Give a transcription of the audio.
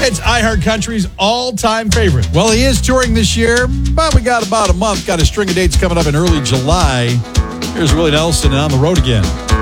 It's iHeart Country's all-time favorite. Well, he is touring this year, but we got about a month. Got a string of dates coming up in early July. Here's Willie Nelson and On the Road Again.